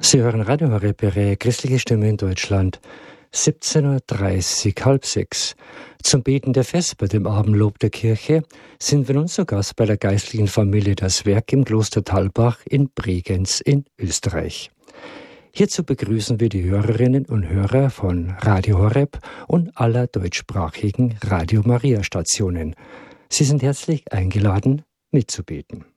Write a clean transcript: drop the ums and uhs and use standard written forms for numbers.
Sie hören Radio Horeb, Ihre christliche Stimme in Deutschland. 17.30 Uhr, halb sechs. Zum Beten der Vesper, dem Abendlob der Kirche, sind wir nun zu Gast bei der geistlichen Familie Das Werk im Kloster Thalbach in Bregenz in Österreich. Hierzu begrüßen wir die Hörerinnen und Hörer von Radio Horeb und aller deutschsprachigen Radio Maria Stationen. Sie sind herzlich eingeladen, mitzubeten.